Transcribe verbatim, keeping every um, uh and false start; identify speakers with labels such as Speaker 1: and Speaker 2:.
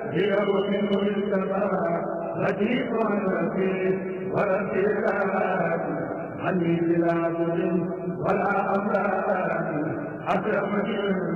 Speaker 1: هي ومن السماء لطيف رفيق ورفيقات عني بلا ظلم ولا أمراض أكرمني